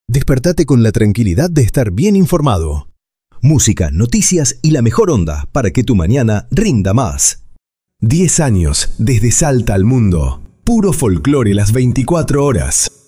Despertate con la tranquilidad de estar bien informado. Música, noticias y la mejor onda para que tu mañana rinda más. 10 años desde Salta al mundo. Puro folclore las 24 horas.